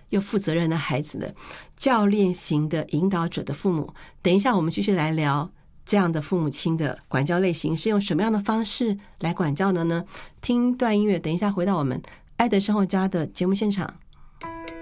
又负责任的孩子的教练型的引导者的父母。等一下我们继续来聊这样的父母亲的管教类型是用什么样的方式来管教的呢？听段音乐，等一下回到我们爱的生活家的节目现场。